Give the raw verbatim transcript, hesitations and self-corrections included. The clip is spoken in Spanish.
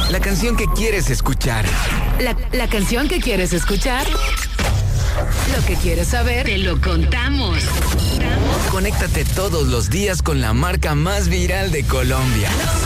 La canción que quieres escuchar. La, la canción que quieres escuchar. Lo que quieres saber, te lo contamos. Conéctate todos los días con la marca más viral de Colombia.